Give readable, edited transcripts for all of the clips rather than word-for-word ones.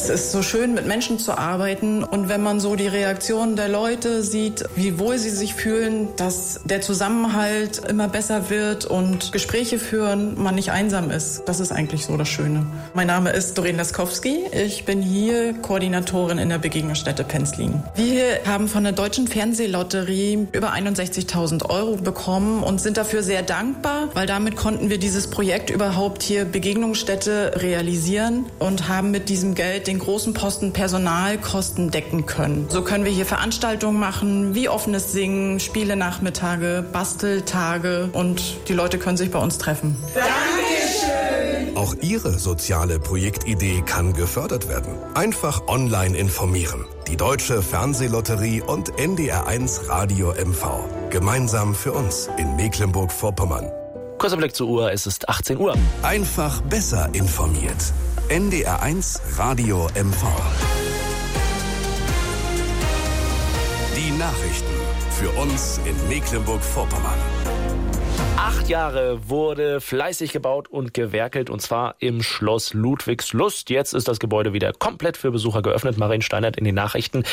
Es ist so schön, mit Menschen zu arbeiten und wenn man so die Reaktionen der Leute sieht, wie wohl sie sich fühlen, dass der Zusammenhalt immer besser wird und Gespräche führen, man nicht einsam ist. Das ist eigentlich so das Schöne. Mein Name ist Doreen Laskowski. Ich bin hier Koordinatorin in der Begegnungsstätte Penzlin. Wir haben von der Deutschen Fernsehlotterie über 61.000 € bekommen und sind dafür sehr dankbar, weil damit konnten wir dieses Projekt überhaupt hier Begegnungsstätte realisieren und haben mit diesem Geld den großen Posten Personalkosten decken können. So können wir hier Veranstaltungen machen, wie offenes Singen, Spielenachmittage, Basteltage und die Leute können sich bei uns treffen. Dankeschön! Auch Ihre soziale Projektidee kann gefördert werden. Einfach online informieren. Die Deutsche Fernsehlotterie und NDR1 Radio MV. Gemeinsam für uns in Mecklenburg-Vorpommern. Kurzer Blick zur Uhr, es ist 18 Uhr. Einfach besser informiert. NDR1 Radio MV. Die Nachrichten für uns in Mecklenburg-Vorpommern. 8 Jahre wurde fleißig gebaut und gewerkelt, und zwar im Schloss Ludwigslust. Jetzt ist das Gebäude wieder komplett für Besucher geöffnet. Marien Steinert in den Nachrichten.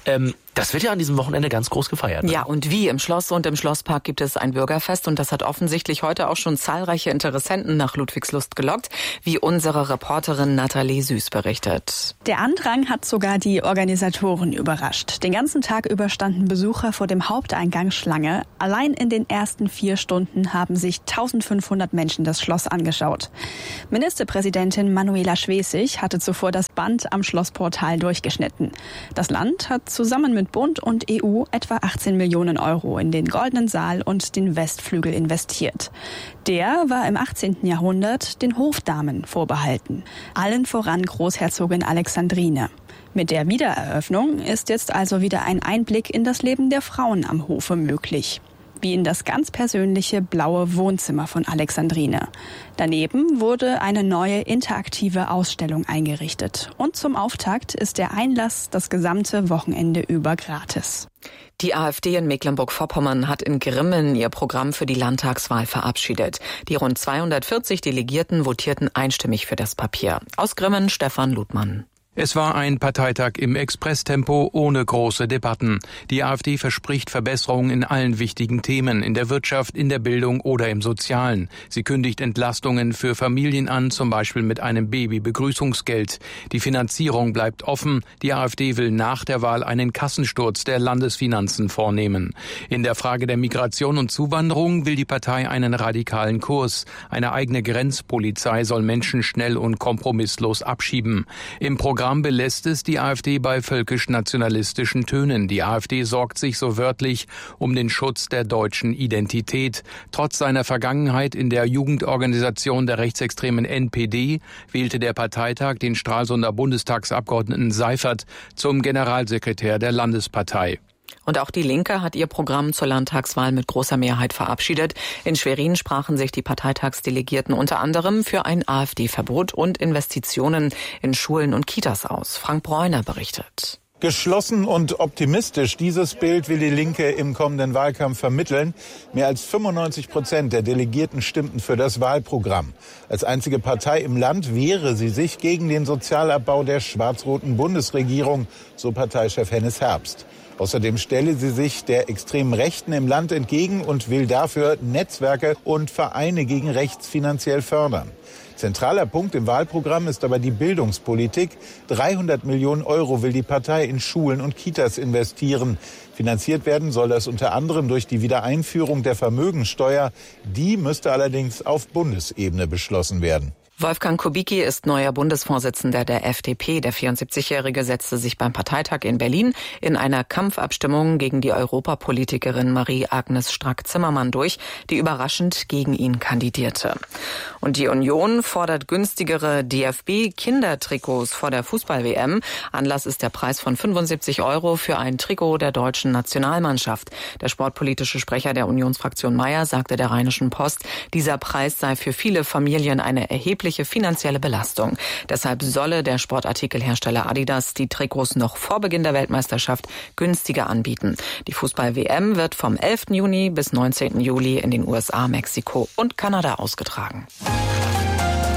Das wird ja an diesem Wochenende ganz groß gefeiert. Ne? Ja, und wie im Schloss und im Schlosspark gibt es ein Bürgerfest und das hat offensichtlich heute auch schon zahlreiche Interessenten nach Ludwigslust gelockt, wie unsere Reporterin Nathalie Süß berichtet. Der Andrang hat sogar die Organisatoren überrascht. Den ganzen Tag über standen Besucher vor dem Haupteingang Schlange. Allein in den ersten 4 Stunden haben sich 1500 Menschen das Schloss angeschaut. Ministerpräsidentin Manuela Schwesig hatte zuvor das Band am Schlossportal durchgeschnitten. Das Land hat zusammen mit Bund und EU etwa 18 Millionen € in den Goldenen Saal und den Westflügel investiert. Der war im 18. Jahrhundert den Hofdamen vorbehalten. Allen voran Großherzogin Alexandrine. Mit der Wiedereröffnung ist jetzt also wieder ein Einblick in das Leben der Frauen am Hofe möglich. Wie in das ganz persönliche blaue Wohnzimmer von Alexandrine. Daneben wurde eine neue interaktive Ausstellung eingerichtet. Und zum Auftakt ist der Einlass das gesamte Wochenende über gratis. Die AfD in Mecklenburg-Vorpommern hat in Grimmen ihr Programm für die Landtagswahl verabschiedet. Die rund 240 Delegierten votierten einstimmig für das Papier. Aus Grimmen Stefan Ludmann. Es war ein Parteitag im Expresstempo ohne große Debatten. Die AfD verspricht Verbesserungen in allen wichtigen Themen, in der Wirtschaft, in der Bildung oder im Sozialen. Sie kündigt Entlastungen für Familien an, zum Beispiel mit einem Babybegrüßungsgeld. Die Finanzierung bleibt offen. Die AfD will nach der Wahl einen Kassensturz der Landesfinanzen vornehmen. In der Frage der Migration und Zuwanderung will die Partei einen radikalen Kurs. Eine eigene Grenzpolizei soll Menschen schnell und kompromisslos abschieben. Im Programm belässt es die AfD bei völkisch-nationalistischen Tönen. Die AfD sorgt sich so wörtlich um den Schutz der deutschen Identität. Trotz seiner Vergangenheit in der Jugendorganisation der rechtsextremen NPD wählte der Parteitag den Stralsunder Bundestagsabgeordneten Seifert zum Generalsekretär der Landespartei. Und auch die Linke hat ihr Programm zur Landtagswahl mit großer Mehrheit verabschiedet. In Schwerin sprachen sich die Parteitagsdelegierten unter anderem für ein AfD-Verbot und Investitionen in Schulen und Kitas aus. Frank Bräuner berichtet. Geschlossen und optimistisch, dieses Bild will die Linke im kommenden Wahlkampf vermitteln. Mehr als 95% der Delegierten stimmten für das Wahlprogramm. Als einzige Partei im Land wehre sie sich gegen den Sozialabbau der schwarz-roten Bundesregierung, so Parteichef Hennes Herbst. Außerdem stelle sie sich der extremen Rechten im Land entgegen und will dafür Netzwerke und Vereine gegen rechts finanziell fördern. Zentraler Punkt im Wahlprogramm ist aber die Bildungspolitik. 300 Millionen € will die Partei in Schulen und Kitas investieren. Finanziert werden soll das unter anderem durch die Wiedereinführung der Vermögensteuer. Die müsste allerdings auf Bundesebene beschlossen werden. Wolfgang Kubicki ist neuer Bundesvorsitzender der FDP. Der 74-Jährige setzte sich beim Parteitag in Berlin in einer Kampfabstimmung gegen die Europapolitikerin Marie-Agnes Strack-Zimmermann durch, die überraschend gegen ihn kandidierte. Und die Union fordert günstigere DFB-Kindertrikots vor der Fußball-WM. Anlass ist der Preis von 75 € für ein Trikot der deutschen Nationalmannschaft. Der sportpolitische Sprecher der Unionsfraktion Mayer sagte der Rheinischen Post, dieser Preis sei für viele Familien eine erhebliche finanzielle Belastung. Deshalb solle der Sportartikelhersteller Adidas die Trikots noch vor Beginn der Weltmeisterschaft günstiger anbieten. Die Fußball-WM wird vom 11. Juni bis 19. Juli in den USA, Mexiko und Kanada ausgetragen.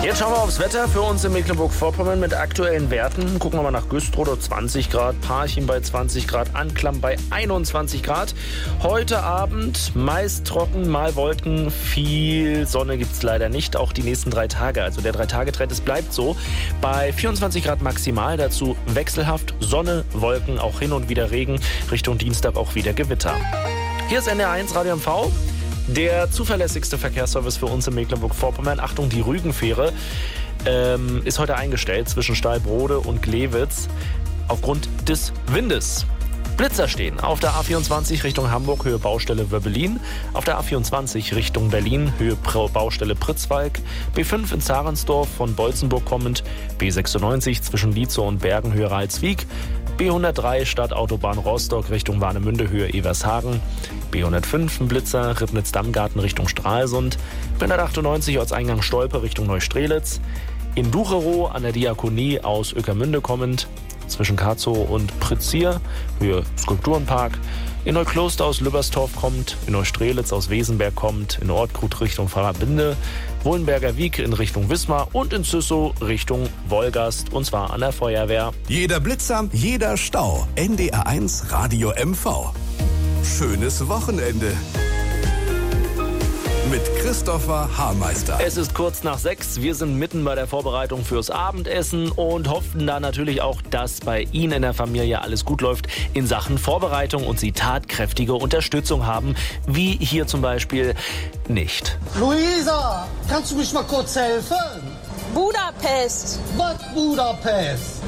Jetzt schauen wir aufs Wetter für uns in Mecklenburg-Vorpommern mit aktuellen Werten. Gucken wir mal nach Güstrow, 20 Grad, Parchim bei 20 Grad, Anklam bei 21 Grad. Heute Abend meist trocken, mal Wolken, viel Sonne gibt's leider nicht, auch die nächsten 3 Tage. Also der 3-Tage-Trend, es bleibt so. Bei 24 Grad maximal, dazu wechselhaft, Sonne, Wolken, auch hin und wieder Regen, Richtung Dienstag auch wieder Gewitter. Hier ist NDR1 Radio MV. Der zuverlässigste Verkehrsservice für uns in Mecklenburg-Vorpommern. Achtung, die Rügenfähre ist heute eingestellt zwischen Stallbrode und Glewitz aufgrund des Windes. Blitzer stehen auf der A24 Richtung Hamburg, Höhe Baustelle Wöbbelin. Auf der A24 Richtung Berlin, Höhe Baustelle Pritzwalk. B5 in Zarensdorf von Bolzenburg kommend. B96 zwischen Lietzow und Bergen, Höhe Ralswiek. B103 Stadtautobahn Rostock Richtung Warnemünde, Höhe Evershagen. B105 ein Blitzer, Ribnitz-Dammgarten Richtung Stralsund. B198 Ortseingang Stolpe Richtung Neustrelitz. In Ducherow an der Diakonie aus Ueckermünde kommend. Zwischen Karzow und Pritzier, Höhe Skulpturenpark. In Neukloster aus Lübberstorf kommt, in Neustrelitz aus Wesenberg kommt, in Ortkrut Richtung Pfarrerbinde, Wohlenberger Wiek in Richtung Wismar und in Züssow Richtung Wolgast, und zwar an der Feuerwehr. Jeder Blitzer, jeder Stau. NDR1 Radio MV. Schönes Wochenende. Mit Christopher Haarmeister. Es ist kurz nach 6. Wir sind mitten bei der Vorbereitung fürs Abendessen und hoffen da natürlich auch, dass bei Ihnen in der Familie alles gut läuft in Sachen Vorbereitung und Sie tatkräftige Unterstützung haben, wie hier zum Beispiel nicht. Luisa, kannst du mich mal kurz helfen? Budapest. Was Budapest?